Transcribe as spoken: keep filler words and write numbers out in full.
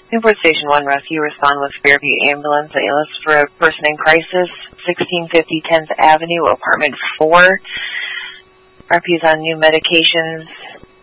Newport Station one Rescue, respond with Fairview Ambulance. A list for a person in crisis, sixteen fifty tenth Avenue, apartment four. R P's on new medications.